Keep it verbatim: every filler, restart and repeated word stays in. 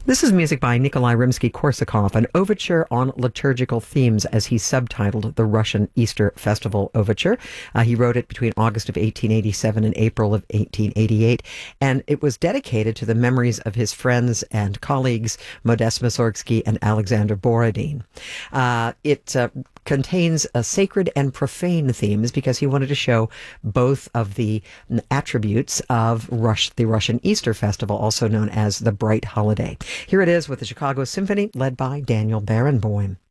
This is music by Nikolai Rimsky-Korsakov, an overture on liturgical themes, as he subtitled the Russian Easter Festival Overture. Uh, he wrote it between August of eighteen eighty-seven and April of eighteen eighty-eight, and it was dedicated to the memories of his friends and colleagues, Modest Mussorgsky and Alexander Borodin. Uh, it uh, contains uh, sacred and profane themes because he wanted to show both of the attributes of Rush, the Russian Easter Festival, also known as the Bright Holiday. Here it is with the Chicago Symphony, led by Daniel Barenboim.